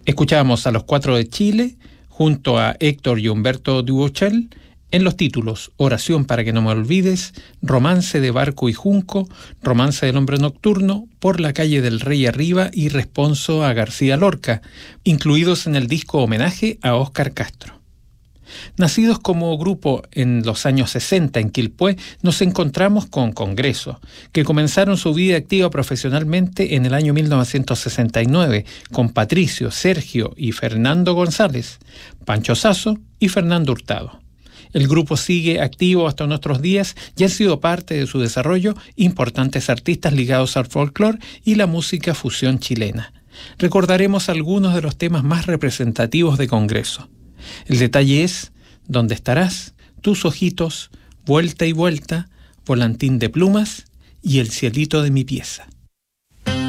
Escuchábamos a Los Cuatro de Chile junto a Héctor y Humberto Duvochel en los títulos Oración para que no me olvides, Romance de Barco y Junco, Romance del Hombre Nocturno, Por la calle del Rey arriba y Responso a García Lorca, incluidos en el disco homenaje a Óscar Castro. Nacidos como grupo en los años 60 en Quilpué, nos encontramos con Congreso, que comenzaron su vida activa profesionalmente en el año 1969 con Patricio, Sergio y Fernando González, Pancho Sasso y Fernando Hurtado. El grupo sigue activo hasta nuestros días y han sido parte de su desarrollo importantes artistas ligados al folclore y la música fusión chilena. Recordaremos algunos de los temas más representativos de Congreso. El detalle es ¿Dónde estarás?, Tus ojitos, Vuelta y vuelta, Volantín de plumas y El cielito de mi pieza.